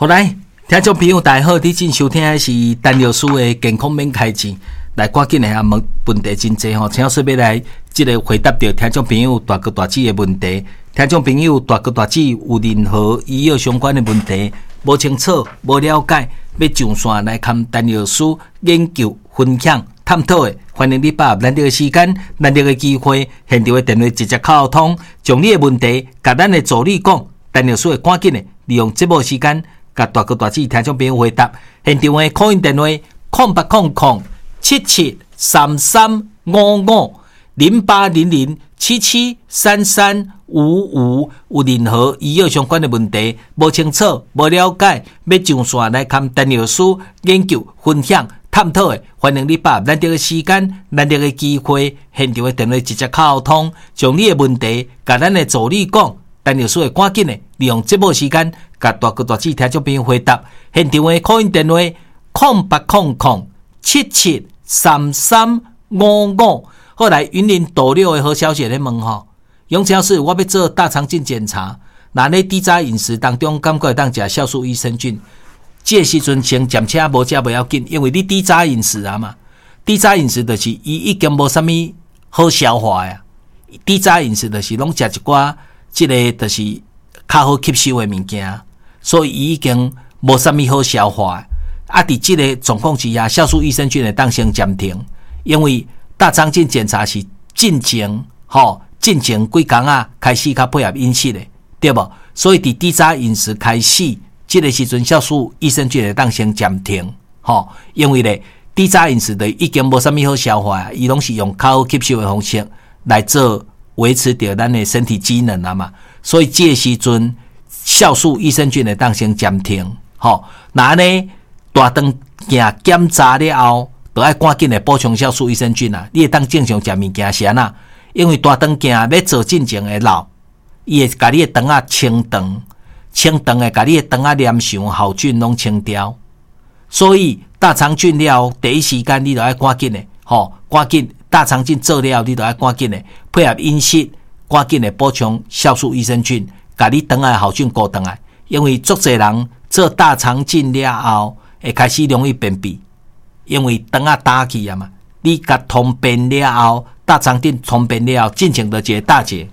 好来，听众朋友大家好，你正收听的是陈老师的健康免开钱。来，赶紧来问题真济吼，请说要来这个回答到听众朋友大哥大姐的问题。听众朋友大哥大姐有任何医药相关的问题，无清楚、无了解，要上线来看陈老师研究、分享、探讨的，欢迎你把握难得的时间、难得的机会，现场的电话直接沟通，将你的问题甲咱的助理讲，陈老师会赶紧的利用节目时间，甲大哥大姐听众朋友回答。现场的call in电话08007733550800773355，有任何医药相关的问题，无清楚、无了解，要上线来看陈老师研究、分享、探讨的，欢迎你把握难得的时间、难得的机会，现场的电话直接沟通，将你的问题甲咱的助理讲，陈老师会赶紧的利用节目时间，甲大哥大姐听众朋友回答。现场的call in电话0800773355。后来云林斗六的何小姐咧问吼，杨超市我要做大肠镜检查，那咧低渣饮食当中感觉当食酵素益生菌，这时阵先暂且无食不要紧，因为你低渣饮食啊嘛，低渣饮食就是伊已经无啥物好消化呀，低渣饮食就是拢食一寡这个就是较好吸收的物件，所以伊已经无啥物好消化。啊，伫这个状况之下，酵素益生菌会当先暂停，因为大肠镜检查是进前几工啊开始较配合饮食的，对无？所以伫低渣饮食开始，这个时阵酵素益生菌会当先暂停，因为咧低渣饮食的已经无啥物好消化，伊拢是用较好吸收的方式来做维持着咱的身体机能啊嘛，所以这个时阵酵素益生菌会当先暂停，那呢？大肠镜检查了后，就要赶紧来补充酵素益生菌啊！你会当正常食物件是安那？因为大肠镜要做进前会老，伊会甲你的肠仔清肠会甲你的肠仔黏上好菌拢清掉。所以大肠镜了第一时间你就要赶紧的，赶紧大肠镜做了，你就要赶紧的配合饮食，赶紧的补充酵素益生菌，甲你肠仔好菌顾肠来。因为足侪人做大肠镜了后，会开始容易便秘，因为肠仔打去啊嘛。你甲通便了后，大肠镜通便了后，进前就一个大姐。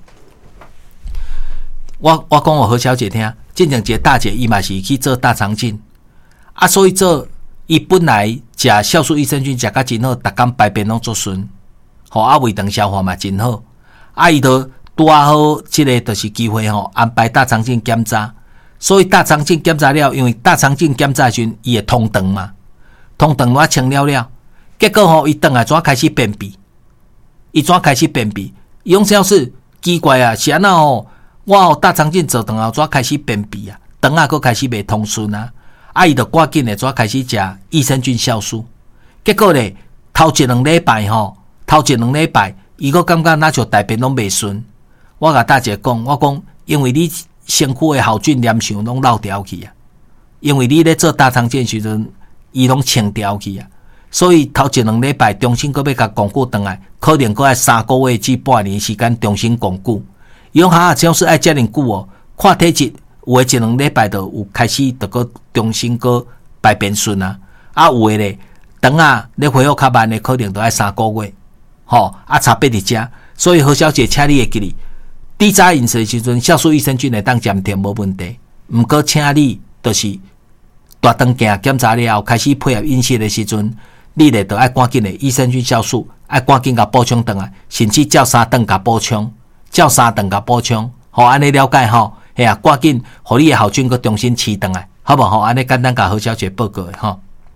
我讲我何小姐听，进前一个大姐伊嘛是去做大肠镜，啊，所以做伊本来食酵素益生菌食甲真好，逐工排便拢足顺，啊胃肠消化嘛真好，啊伊就拄好即个就是机会安排大肠镜检查。所以大肠镜检查了，因为大肠镜检查时伊会通肠嘛，通肠我清了，结果伊转来怎开始便秘？伊怎开始便秘？伊讲啥是奇怪啊？是安那我大肠镜做肠后怎开始便秘啊？肠啊佫开始袂通顺啊？伊就赶紧的怎开始食益生菌酵素？结果咧头一两礼拜，伊佫感觉那像大便拢袂顺。我甲大姐讲，我讲因为你身躯的好菌黏上拢漏掉去啊，因为你咧做大肠镜时阵，伊拢清掉去啊，所以头一两礼拜重新搁要甲巩固倒来，可能搁要3个月至半年时间重新巩固。伊讲只要是爱遮尔久哦，看体质有诶一两礼拜就有开始就搁重新搁排便顺啊，有诶咧肠啊咧恢复较慢诶，可能就要3个月，差别伫遮。所以何小姐，请你会记哩。低渣饮食的时阵，酵素益生菌会当暂停无问题。毋过，请你就是大肠镜检查了后，开始配合饮食的时阵，你咧就爱赶紧的益生菌酵素，爱赶紧甲补充倒来，甚至照3顿甲补充，安尼了解嘿啊，赶紧，互你的好菌佮重新饲倒来，好无安尼简单甲何小姐报告的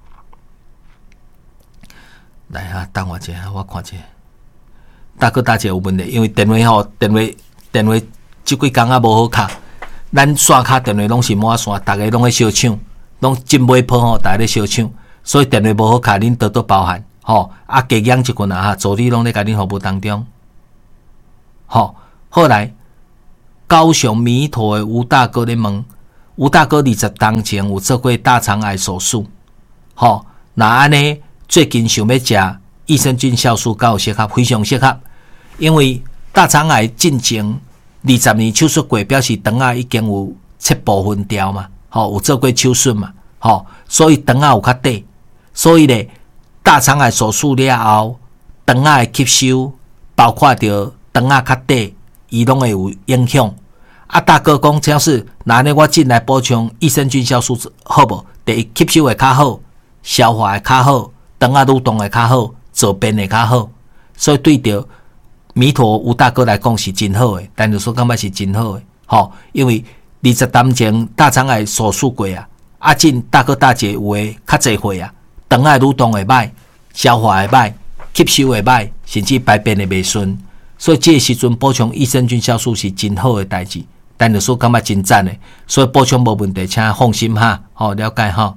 来啊，等我一下，我看一下。大哥大姐有问题，因为电话即几工啊无好卡，咱刷卡电话拢是满线，逐个拢咧烧抢，拢真尾坡逐个咧烧抢，所以电话无好卡，恁多多包涵加养一群啊助理拢咧甲恁服务当中。好来，高雄弥陀的吴大哥咧问，吴大哥20当前有做过大肠癌手术，那安尼最近想要食益生菌酵素较有适合，非常适合，因为大肠癌进前20年手术过，表示肠仔已经有7部分掉嘛， 有做过手术嘛，所以肠仔有较短，所以咧大肠癌手术了后，肠仔的吸收，包括着肠仔较短，伊拢会有影响。大哥讲，只要是那呢，我进来补充益生菌酵素好无？第一，吸收会较好，消化会较好，肠仔蠕动会较好，做便会较好。所以对着弥陀吴大哥来讲是真好诶，但是说感觉是真好诶，因为20年前大肠癌手术过啊，进大哥大姐有诶较侪岁啊，肠仔蠕动会歹，消化会歹，吸收会歹，甚至排便会袂顺。所以这个时阵补充益生菌酵素是真好诶代志。但是说感觉真赞诶，所以补充无问题，请放心哈，了解哈。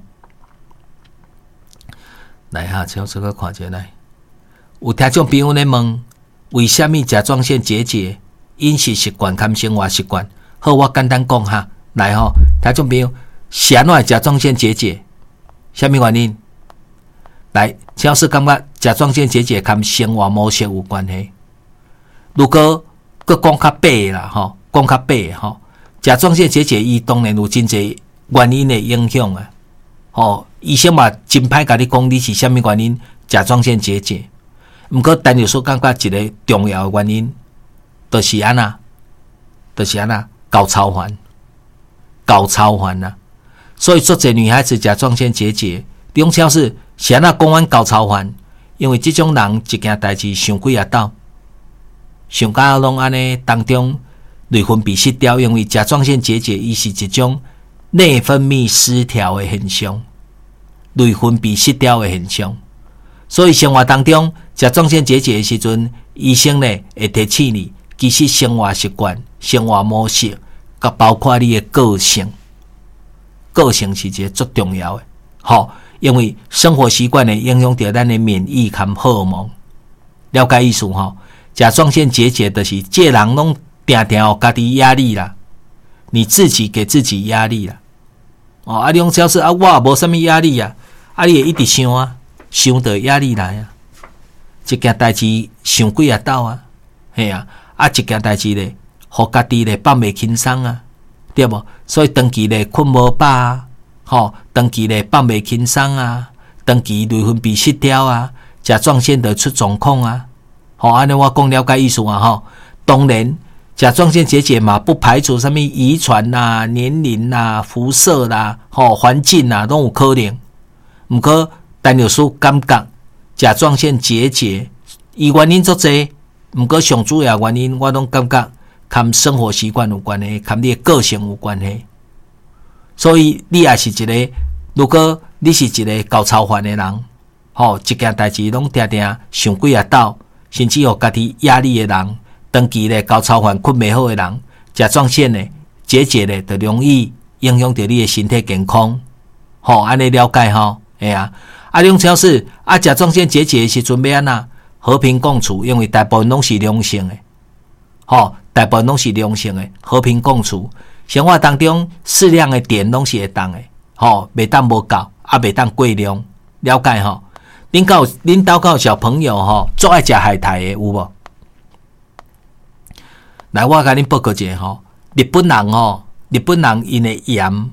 来哈，请这个看一下来。有听众朋友咧问，为什么甲状腺结节？饮食习惯和生活习惯？好，我简单讲哈。来哈，听众朋友，是安怎甲状腺结节？什么原因？来，请是感觉甲状腺结节和生活模式有关系。如果佮讲较白啦，讲较白甲状腺结节伊当然有真侪原因的影响啊。医生嘛真歹甲你讲你是啥物原因甲状腺结节，毋过但有所感觉一个重要的原因，就是安那高超环啊。所以做侪女孩子甲状腺结节，中超是安那讲阮高超环，因为即种人一件代志想几啊斗。想到拢安尼，当中内分泌失调，因为甲状腺结节伊是一种内分泌失调的现象，内分泌失调的现象。所以生活当中甲状腺结节的时阵，医生呢会提醒你，其实生活习惯、生活模式，甲包括你的个性是一个最重要的。因为生活习惯会影响到咱的免疫和荷尔蒙。了解意思甲状腺结节就是这人拢定定有家己压力啦，你自己给自己压力啦。你讲只是我也无什么压力啊，你会一直想到压力来啊。一件代志想几啊斗啊，嘿啊，一件代志咧，互家己咧放袂轻松啊，对无？所以长期咧困无饱啊，长期咧放袂轻松啊，长期内分泌失调啊，甲状腺的出状况啊。安尼我讲了解意思啊，当然甲状腺结节嘛，不排除什么遗传啦、年龄啦、辐射啦、环境啦，都有可能。不过但有时感觉甲状腺结节伊原因足侪，不过上主要原因我拢感觉跟生活习惯有关系，跟你的个性有关系。所以你也是一个，如果你是一个高超凡的人，一件代志拢定定想几啊斗。甚至有家己压力的人，长期咧高超凡困袂好的人，甲状腺咧结节咧，就容易影响到你的身体健康。安尼了解哎呀，你种超是甲状腺结节的时阵要安怎和平共处，因为大部分拢是良性的，大部分拢是良性的，和平共处。生活当中适量的碘拢是会当的，袂当无够，袂当过量，了解恁兜有小朋友最爱食海苔的有无？来，我甲恁报告一下日本人因的盐，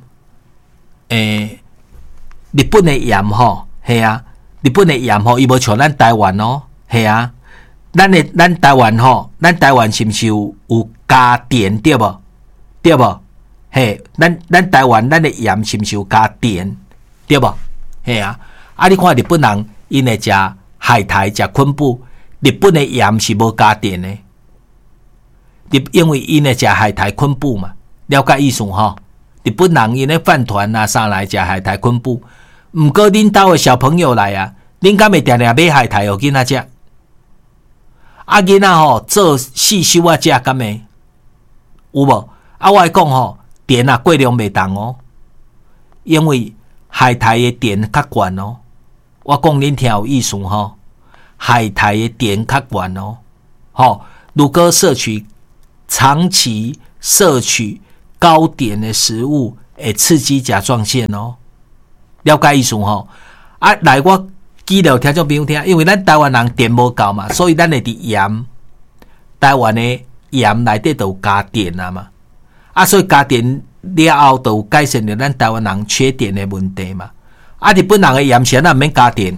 日本的盐系啊，日本的盐伊无像咱台湾系啊，咱台湾是毋是有加碘对无？对无？嘿，咱台湾咱的盐是毋是有加碘对无？系啊，你看日本人。因会食海苔、食昆布，日本的盐是无加碘的，因为因会食海苔、昆布嘛，了解意思日本人因咧饭团啊啥来食海苔、昆布，毋过恁兜的小朋友来啊，恁敢会定定买海苔互囡仔食？囡仔做四手啊食敢会？有无？我会讲碘啊过量袂当因为海苔的碘较悬我讲恁听有意思海苔的碘较悬如果长期摄取高碘的食物，会刺激甲状腺了解意思来我记录听众朋友听，因为咱台湾人碘无够嘛，所以咱会伫盐，台湾的盐内底都有加碘嘛，所以加碘了后，就有改善了咱台湾人缺电的问题嘛。啊，日本人的盐田啊，毋免加电，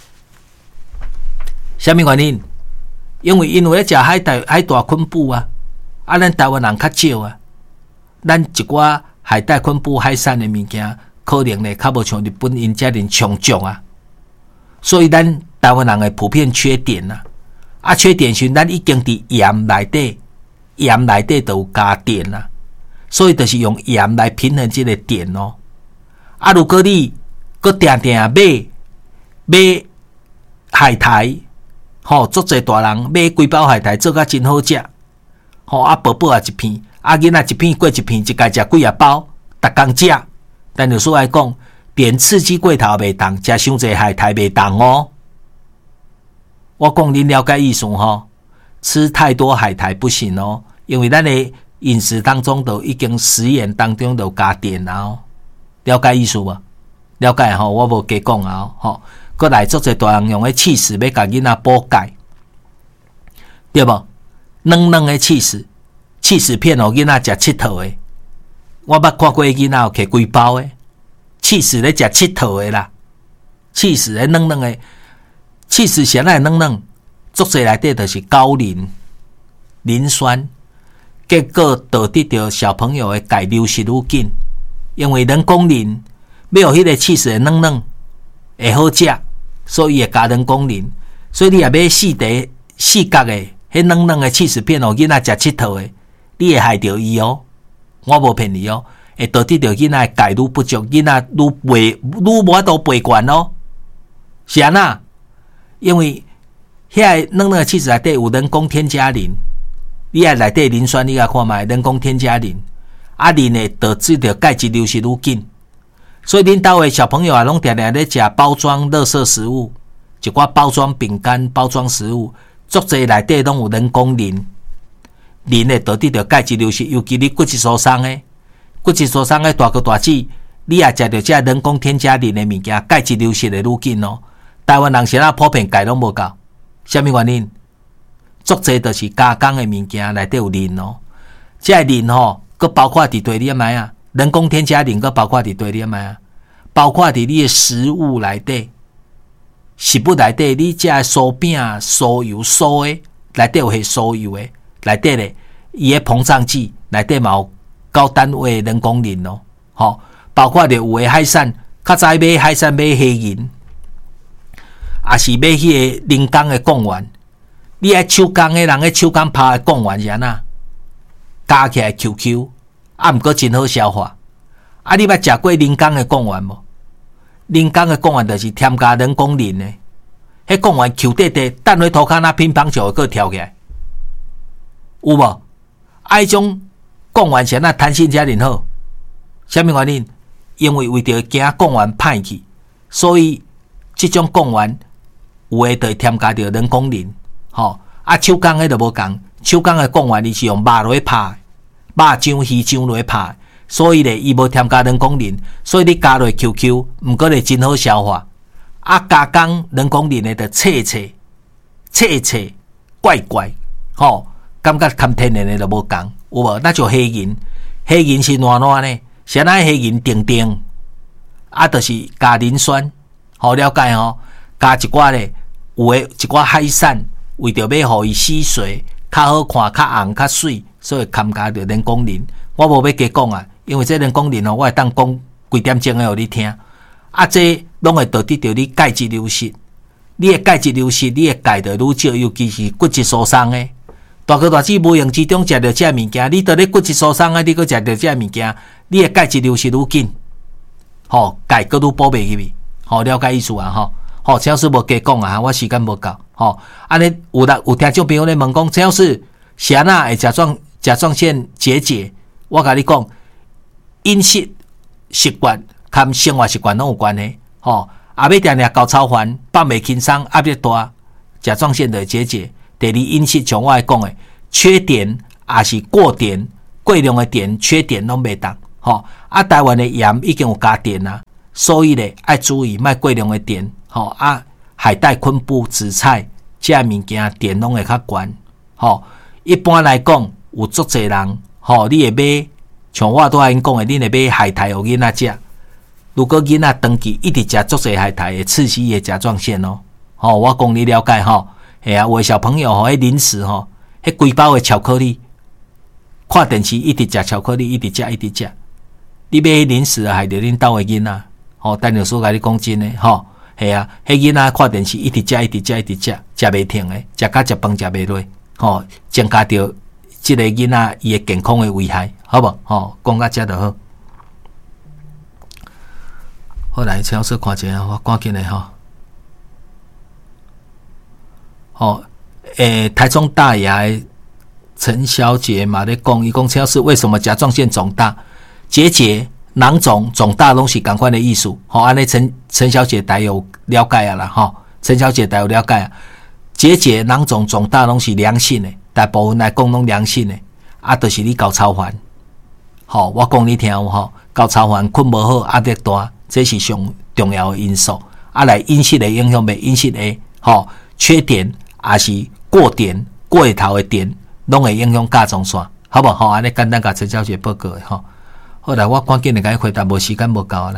啥物原因？因为咧食海带昆布啊，啊，咱台湾人较少啊，咱一寡海带昆布海产的物件，可能咧较无像日本因遮尔充足啊，所以咱台湾人的普遍缺电啊，啊，缺电时咱已经伫盐内底就有加电啦，所以就是用盐来平衡这个电哦。啊，如果你搁定定买海苔，足侪大人买几包海苔做甲真好食，啊，薄薄一片，啊，囡仔一片过一片，一家食几啊包，逐工食。但有说来讲，点刺激过头袂当，食伤侪海苔袂当哦。我讲恁了解意思吃太多海苔不行哦，因为咱的饮食当中都已经食盐当中都加电啦哦。了解意思无？了解我无加讲啊过来做者大人用的起司要甲囡仔补钙，对无？软的起司片囡仔食7套的，我捌看过囡仔有摕几包的起司咧食7套的啦，起司咧软的，起司啥来软？作者内底就是高磷酸，结果导致着小朋友的钙流失愈紧，因为人工磷要有迄个起司的软会好食，所以会加人工磷，所以你也买4角的迄软的起司片囡仔食7套的，你会害着伊哦，我无骗你哦，会导致着囡仔钙愈不足，囡仔愈无法度肥悬哦，是安那？因为遐软的起司内底有人工添加磷，你内底磷酸你看卖人工添加磷，啊磷会导致着钙质流失愈紧，所以恁兜的小朋友啊，拢常常咧食包装垃圾食物，一寡包装饼干、包装食物，足侪内底拢有人工磷，磷会导致着钙质流失，尤其你骨质疏松的大哥大姐，你也食着这人工添加磷的物件，钙质流失会愈紧哦。台湾人现在普遍钙拢无够。什么原因？足侪就是加工的物件内底有磷哦，这磷佮包括伫地里面啊，人工添加磷佮包括伫地里面啊，包括伫你的食物内底，食物内底你食的酥饼、酥油、酥的内底有迄酥油的内底咧，伊的膨胀剂内底嘛有高单位的人工磷哦，包括着有的海产，较早买海产买黑银。也是买迄个人工的贡丸，你爱手工的人个手工拍的贡丸是安那？加起来 QQ， 毋过真好消化。啊，你捌食过人工的贡丸无？人工的贡丸就是添加人工磷的，迄贡丸 Q 底底，等落涂骹那乒乓球会跳起来，有无？迄种贡丸是安那弹性遮尔好？啥物原因？因为为着惊贡丸歹去，所以即种贡丸。有的就会添加着人工磷，手工的就无共，手工的贡丸伊是用肉落去拍，肉酱、鱼酱落去拍，所以咧伊无添加人工磷，所以你加落 QQ， 毋过咧真好消化。啊，加工人工磷的就脆怪怪，感觉含天然的就无共，有无？那就黑银是软呢，啥那黑银定，啊，就是加磷酸，了解加一寡咧。有诶一寡海产，为着要互伊吸水，较好看、较红、较水，所以添加着人工磷。我无要加讲啊，因为这人工磷我会当讲几点钟诶，互你听。啊，这拢会导致着你钙质流失。你诶钙质流失，你诶钙就愈少，尤其是骨质疏松诶。大哥大姐无用之中食着这物件，你到咧骨质疏松诶，你搁食着这物件，你诶钙质流失愈紧，钙搁愈补袂入去，了解意思啊陈老师无加讲啊，我时间无够。安尼有听众朋友咧问讲，陈老师是安那会甲状腺结节？我甲你讲，饮食习惯和生活习惯拢有关系。要定定高超烦，放袂轻松，压力大，甲状腺的结节。第二，饮食像我讲的，缺碘也是过碘，过量的碘、缺碘拢袂当。台湾的盐已经有加碘啊，所以咧爱注意，莫过量的碘。海带、昆布、紫菜，这物件碘拢会较悬。一般来讲，有足侪人，你会买像我拄仔因讲的，恁会买海苔互囡仔食。如果囡仔长期一直食足侪海苔，会刺激伊的甲状腺哦。吼，我讲你了解吼。系啊，有的小朋友吼，迄零食吼，迄规包的巧克力，看电视一直食巧克力，一直食。你买迄零食害着恁兜的囡仔。吼，陈老师甲你讲真诶，吼，系啊，迄囡仔看电视一直食，食袂停诶，食甲食饭食袂落，吼，增加着即个囡仔伊诶健康诶危害，好无？吼，讲到遮就好。好来，陈老师看一下，我赶紧诶吼。吼，台中大牙陈小姐嘛咧讲，伊讲陈老师为什么甲状腺肿大、结节、囊肿肿大拢是同款的意思？吼，安尼陈小姐大有了解啊啦，吼，陈小姐大有了解啊。结节、囊肿肿大拢是良性的，大部分来讲拢良性的，啊，就是你高超凡。吼，我讲你听有吼，高超凡困无好，压力大，这是上重要的因素。啊，来饮食的影响袂饮食的，吼，缺点也是过点、过头的点，拢会影响甲状腺，好无？吼，安尼简单甲陈小姐报告的吼。好来，我赶紧来甲伊回答，无时间无够啊！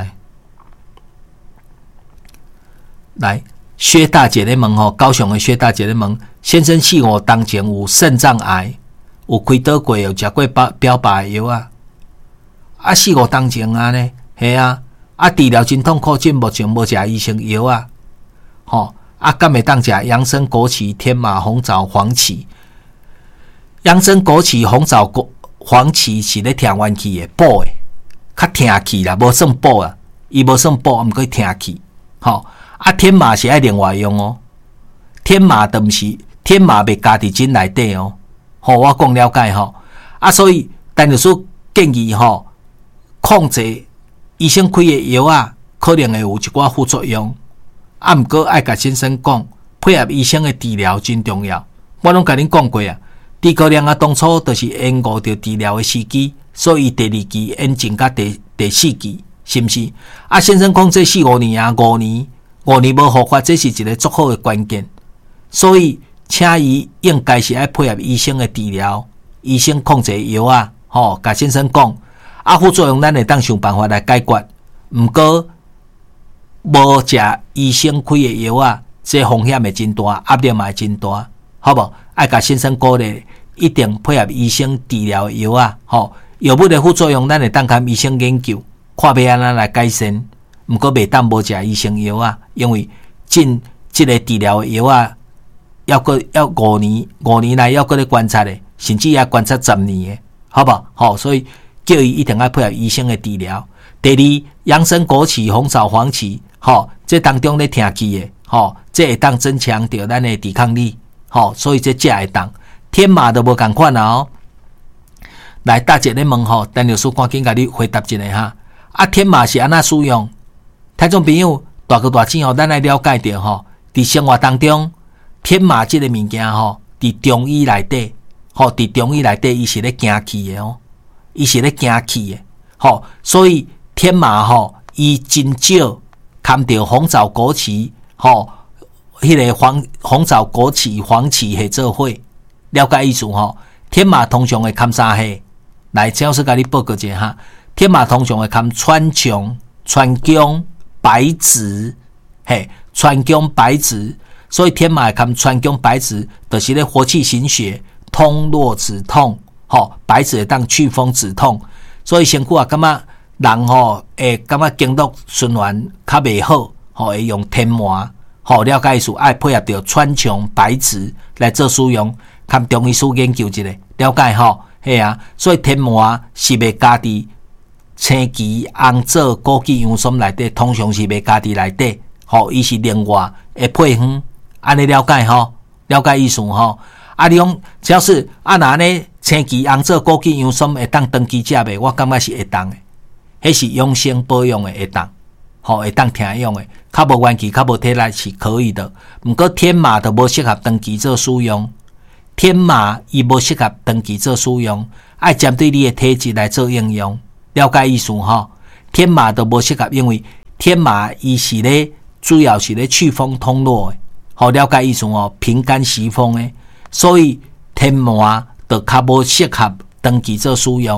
来，薛大姐咧问吼，高雄的薛大姐咧问，先生4、5当前有肾脏癌，有开刀过，有食过标靶的药啊。啊，4、5当前啊呢，系啊，啊治疗真痛苦，目前无食医生药啊。吼，啊，敢会当食养生枸杞、天麻、红枣、黄芪？养生枸杞、红枣、黄芪是咧听元气的，补的，较听气啦，无算补啊，伊无算补，毋过听气。吼，啊，天麻是爱另外用哦，天麻都毋是，天麻袂加伫针内底哦。吼，我讲了解吼，啊，所以陈律师建议吼，控制医生开的药啊，可能会有一寡副作用，啊，毋过爱甲先生讲，配合医生的治疗真重要。我拢甲恁讲过啊。诸葛亮啊，当初就是延误着治疗的时机，所以第2期延进到第4期，是毋是？啊，先生讲这4、5年啊，5年无复发，这是一个足好的关键。所以，请伊应该是爱配合医生的治疗，医生控制药啊，吼，甲先生讲，啊，副作用咱会当想办法来解决。毋过，无食医生开的药啊，这风险会真大，压力嘛会真大，好无？爱甲先生鼓励，一定配合医生治疗的药啊，吼，药物的副作用，咱会当甲医生研究，看要安怎来改善。毋过袂当无食医生药啊，因为即个治疗的药啊，要5年，5年内要搁咧观察的，甚至要观察10年的，好无？吼，所以叫伊一定要配合医生的治疗。第2，养生枸杞、红枣、黄芪，吼，这当中咧听气的，吼，这会当增强着咱的抵抗力。吼，所以这食会当，天麻都无共款啦哦。来，大姐咧问吼，陈律师赶紧甲你回答一下哈。啊，天麻是安怎使用？听众朋友大哥大姐吼，咱来了解着吼。伫生活当中，天麻这个物件吼，伫中医内底，吼，伫中医内底，伊是咧行气的哦，伊是咧行气的。吼，所以天麻吼，伊真少含着红枣、枸杞，吼。迄个红枣、枸杞、黄芪合做伙，了解意思吼？天麻通常会含啥货？来，陈老师甲你报告一下哈。天麻通常会含川穹、川芎、白芷，嘿，川芎、白芷，所以天麻会含川芎、白芷，就是咧活气行血、通络止痛，吼，白芷会当祛风止痛，所以身躯啊，感觉人吼会感觉经络循环较袂好，吼，会用天麻。好，了解意思，爱配合着川穹、白芷来做使用，看中医师研究一下，了解吼，嘿啊，所以天麻是袂加伫青桔、红枣、枸杞、洋参内底，通常是袂加伫内底，吼，伊是另外会配方，安尼了解吼，了解意思吼。啊，你讲只要是啊，那呢青桔、红枣、枸杞、洋参会当长期食袂？我感觉是会当的，迄是养生保养的会当。吼，会当听用诶，较无元气、较无体力是可以的。毋过天麻就无适合长期做使用，天麻伊无适合长期做使用，爱针对你诶体质来做应用。了解意思吼？天麻就无适合，因为天麻伊是咧主要是咧祛风通络诶。好，了解意思吼？平肝息风诶，所以天麻就较无适合长期做使用。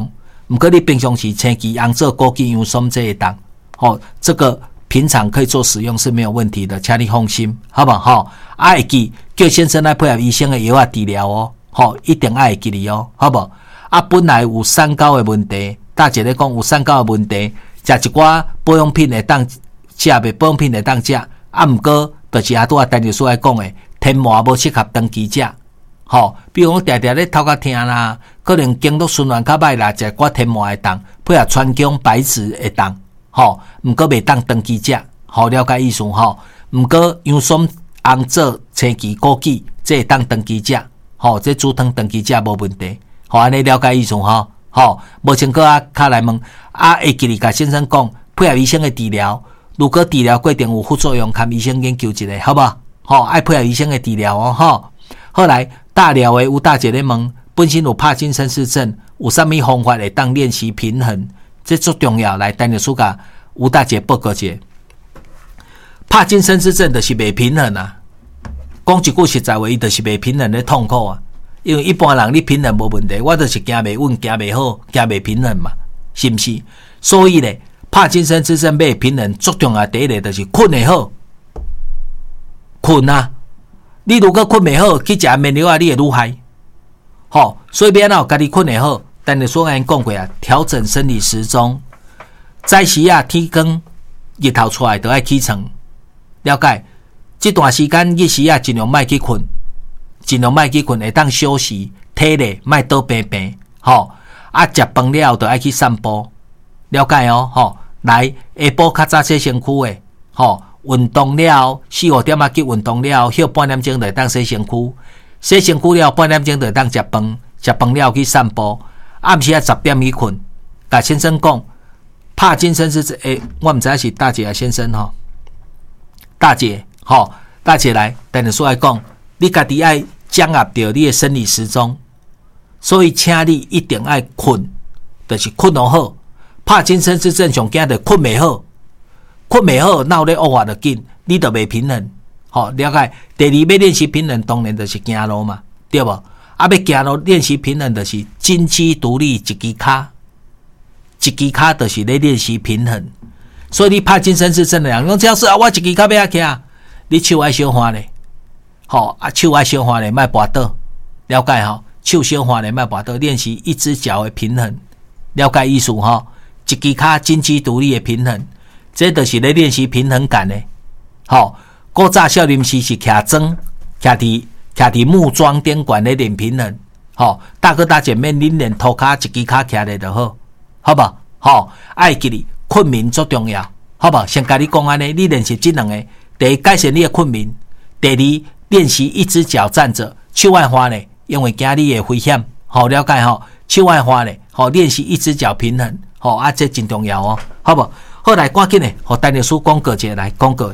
不过你平常时青枝红枣枸杞洋松这一档，这个平常可以做使用是没有问题的，请你放心，好不好？会记叫先生来配合医生的药治疗哦，一定会记你哦，好不好？本来有三高的问题，大姐咧讲有三高的问题，食一寡保养品会当食袂，保养品会当食，不过就是拄啊陈律师来讲的，天麻无适合长期食，比如我常常咧头壳痛啦，可能经络循环较歹啦，食寡天麻会当，配合川芎、白芷会当，不过袂当长期食，了解意思不过洋松、红枣、青枝、枸杞，这会当长期食，这煮汤长期食无问题。安尼了解意思无清楚较来问会记你甲先生讲，配合医生的治疗，如果治疗过程有副作用，看医生研究一下，好不好？爱配合医生的治疗哦，后来大寮的吴大姐咧问，本身有帕金森氏症，有啥物方法会当练习平衡？这最重要，来等下输甲吴大姐报告者。帕金森氏症就是袂平衡啊，讲一句实在话，伊就是袂平衡咧痛苦啊。因为一般人你平衡无问题，我就是行袂稳、行袂好、行袂平衡嘛，是不是？所以咧，帕金森氏症要平衡，最重要第一个就是困会好，困啊！你如果困袂好，去食面料啊，你会愈害。所以要安怎家己困会好？但是所讲过啊，调整生理时钟，早时啊天光日头出来就要起床，了解？这段时间日时啊尽量莫去困。尽量莫去困，会当休息，体力莫倒平平，食饭了后就爱去散步，了解哦，来下晡较早洗身躯的，运动了后4-5点去运动了后，休半点钟就会当洗身躯，洗身躯了半点钟就会当食饭，食饭了后去散步，暗时10点去困。甲先生讲，帕金森氏症，我唔知是大姐还是先生大姐，大姐来，等下说来讲，你家己爱掌握到你的生理时钟，所以请你一定要困，就是困好。帕金森氏症上惊的困袂好，困袂好，哪有咧恶化就紧，你就袂平衡。了解。第二要练习平衡，当然就是行路嘛，对不？要行路练习平衡，就是金鸡独立一支脚，一支脚就是咧练习平衡。所以你帕金森氏症的人讲，教师啊，我一支脚要起啊，你手爱小花咧。手爱小花咧，莫跋倒，了解手小花咧，莫跋倒，练习一只脚的平衡，了解意思一支脚金鸡独立的平衡，这就是咧练习平衡感的。古早少林寺是徛桩，徛伫木桩顶管咧练平衡。大哥大姐妹，恁练涂骹一支脚徛咧就好，好不？爱记哩，困眠最重要，好不？先甲你讲安尼，你练习这两个，第一改善你的困眠，第二练习一只脚站着，手爱花咧，因为惊你的危险，了解手爱花咧，练习一只脚平衡，这真重要哦，好不？好来，赶紧的，陈律师广告一下来广告。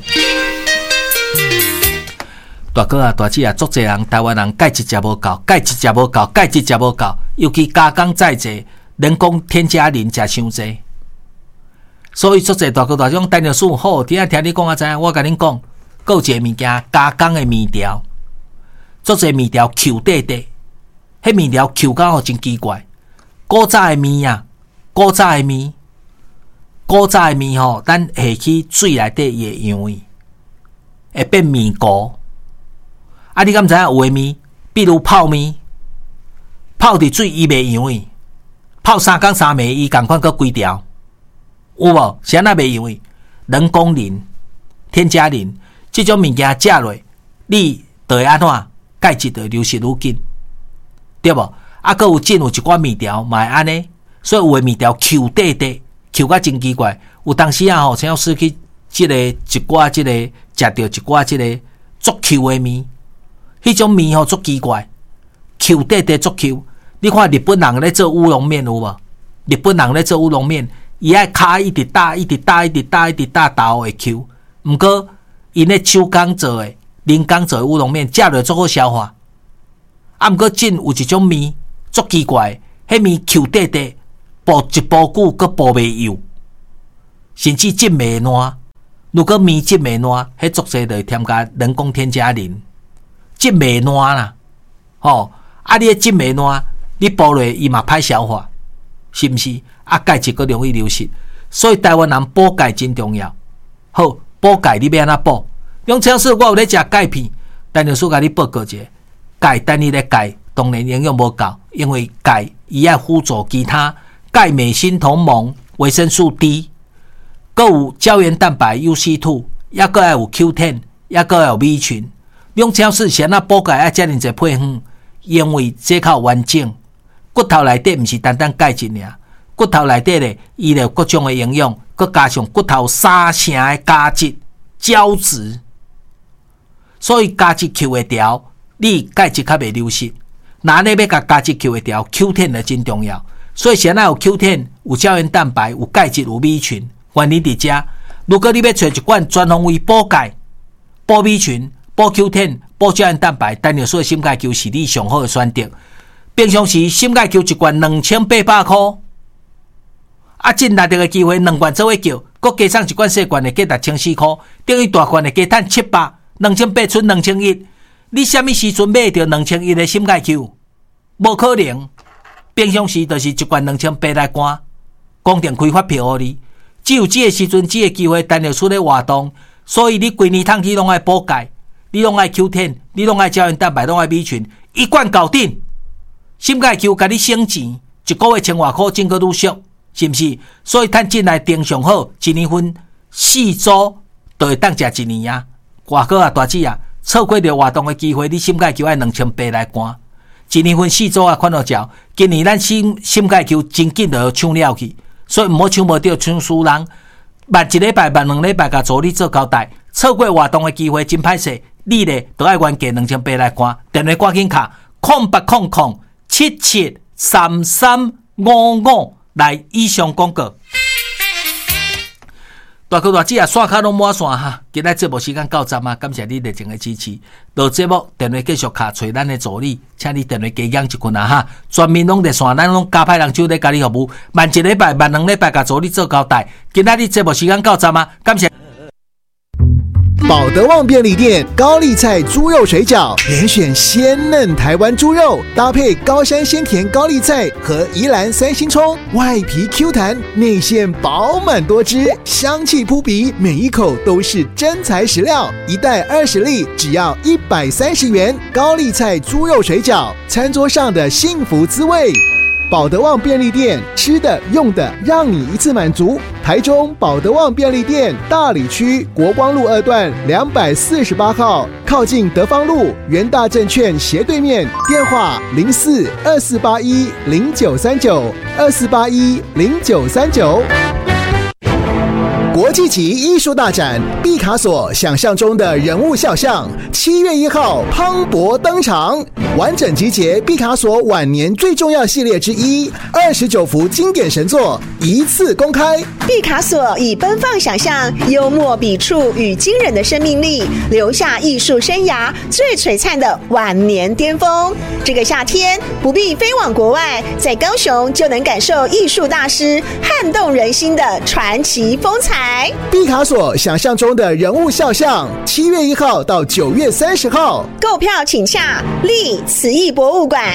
大哥啊，大姐啊，足侪人台湾人钙质食无够，钙质食无够，钙质食无够，尤其加工再济，人工添加磷食伤济，所以足侪大哥大姐讲陈律师好，听你讲啊知，我甲恁讲。还有一个物件，加工的面条，做些面条 Q 底底，迄面条 Q 到真奇怪。古早的面啊，古早的面咱下去水内底会扬伊，会变面糊。你敢知影有的面，比如泡面，泡伫水伊袂扬伊，泡3天3暝伊共款搁规条，有无？是安那袂扬伊？人工磷、添加磷。这种物件食落，你就会安怎？钙质就流失愈紧，对无？还有有一寡面条嘛会安尼，所以有的面条 Q 底底 ，Q 甲真奇怪。有当时啊陈老师去一寡食到一寡足 Q 的面，迄种面足奇怪 ，Q 底底足 Q。你看日本人咧做乌龙面有无？日本人咧做乌龙面，伊爱卡一直打豆会 Q， 毋过。因咧手工做的、人工做的乌龙面，食落足好消化。毋过真有一种面足奇怪，迄面 Q 底底，煲一煲久，佮煲袂油，甚至浸袂烂。如果面浸袂烂，迄足侪就添加人工添加磷，浸袂烂啦。你浸袂烂，你煲落伊嘛歹消化。 是不是？啊，钙质更容易流失，所以台湾人补钙真重要。好，补钙你要安怎补？用超市我有咧食钙片，但律师甲你报告者，钙单一的钙当然营养无够，因为钙伊要辅助其他钙镁锌同盟、维生素 D， 还有胶原蛋白 UC2， 也还有 Q10， 也还有 B 群。用超市先那补钙要遮尔济配方，因为这较完整。骨头内底毋是单单钙质尔，骨头内底咧，伊有各种的营养，佮加上骨头三成的胶质、胶质，所以胶质吸会调，你钙质较袂流失。那你要甲胶质吸会调 ，Q10 就真重要。所以现在有 Q10， 有胶原蛋白，有钙质，有B群，原因伫遮。如果你要找一罐专门为补钙、补B群、补 Q10、补胶原蛋白，单药所的心钙球是你上好的选择。平常时心钙球一罐2800块，啊，真难得的机会，两罐做伙叫，佮加上一罐小罐的价6400块，等于大罐的加赚700，2800剩2100。你什么时阵买到2100的心钙球？无可能。平常时就是一罐2800来干，公店开发票给你。只有这个时阵，这个机会，单药出咧活动，所以你规年通你拢爱补钙，你拢爱 Q10， 你拢爱胶原蛋白，拢爱 B 群，一罐搞定。心钙球甲你省钱，一个月1000外块，真个愈俗，是不是？所以趁进来定上好，一年份4组就会当食一年啊！外国啊，大姐啊，错过着活动的机会，你心钙球爱2800来干，一年份4组啊，看到照。今年咱心钙球真紧就要抢了去，所以唔好抢无到抢输人。慢1礼拜、慢2礼拜，甲助你做交代。错过活动的机会真歹势，你咧都爱原价2800来干，电话赶紧卡0800773355来以上广告。大哥大姐啊，刷卡拢满线哈！今日节目时间到站啊，感谢你热情的支持。到节目电话继续卡找咱的助理，请你电话加养一群啊哈！全面拢热线，咱拢加派人手咧甲你服务。慢1礼拜、慢2礼拜，甲助理做交代。今日节目时间到站啊，感谢。 保德旺便利店高丽菜猪肉水饺，连选鲜嫩台湾猪肉，搭配高山鲜甜高丽菜和宜兰3星葱，外皮 Q 弹，内馅饱满多汁，香气扑鼻，每一口都是真材实料。一袋20粒，只要130元。高丽菜猪肉水饺，餐桌上的幸福滋味。保德旺便利店，吃的用的让你一次满足。台中保德旺便利店大里区国光路2段248号，靠近德芳路元大证券斜对面，电话04-2481-0939，2481-0939。国际级艺术大展毕卡索想象中的人物肖像，7月1号磅礴登场，完整集结毕卡索晚年最重要系列之一，29幅经典神作一次公开。 毕卡索以奔放想象、幽默笔触与惊人的生命力，留下艺术生涯最璀璨的晚年巅峰。这个夏天不必飞往国外，在高雄就能感受艺术大师撼动人心的传奇风采。 毕卡索想象中的人物肖像，7月1号到9月30号， 购票请洽立慈艺博物馆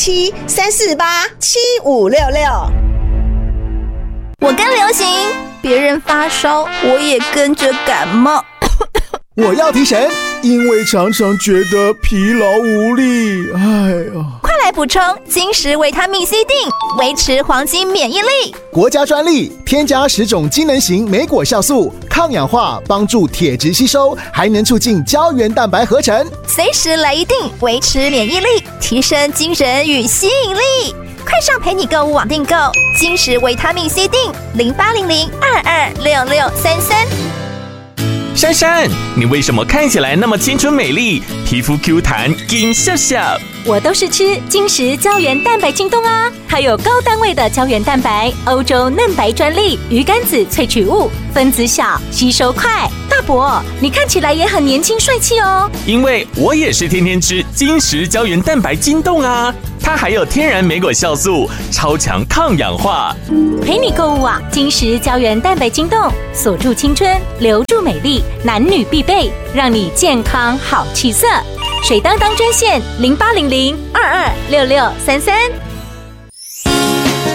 07-348-7566。 我跟流行，别人发烧，我也跟着感冒。 我要提神，因为常常觉得疲劳无力。哎呀， 快来补充金石维他命 C 锭，维持黄金免疫力。 国家专利，添加10种机能型莓果酵素，抗氧化，帮助铁质吸收，还能促进胶原蛋白合成。 随时来一锭，维持免疫力，提升精神与吸引力。快上陪你购物网订购金石维他命 C 锭，0800-226633。 珊珊，你为什么看起来那么青春美丽，皮肤 Q 弹，金笑笑？ 我都是吃金石胶原蛋白晶冻啊，它有高单位的胶原蛋白，欧洲嫩白专利，鱼肝子萃取物，分子小，吸收快。大伯，你看起来也很年轻帅气哦。 因为我也是天天吃金石胶原蛋白晶冻啊，它还有天然莓果酵素，超强抗氧化。 陪你购物啊，金石胶原蛋白晶冻，锁住青春，留住美丽，男女必备，让你健康好气色。水当当专线0800-226633。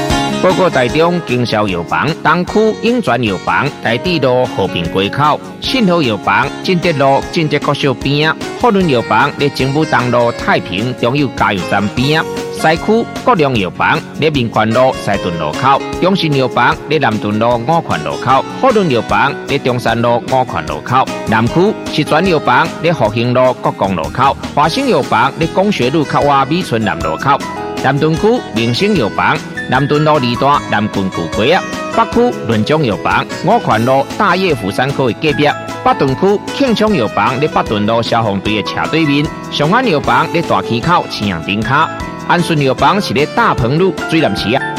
报告台中经销药房东区永泉药房台地路和平街口，信和药房进德路进德国小边啊，福伦药房在政府东路太平中油加油站边啊，西区国良药房在民权路西屯路口，中信药房在南屯路五权路口，福伦药房在中山路五权路口，南区石泉药房在复兴路国光路口，华兴药房在工学路靠外美村南路口，南屯区明星药房南屯路二段南郡旧街啊，北区润中药房五权路大业府山口的隔壁，北屯区庆昌药房在北屯路消防队的斜对面，上安药房在大溪口青阳顶卡，安顺药房是在大鹏路水南市啊。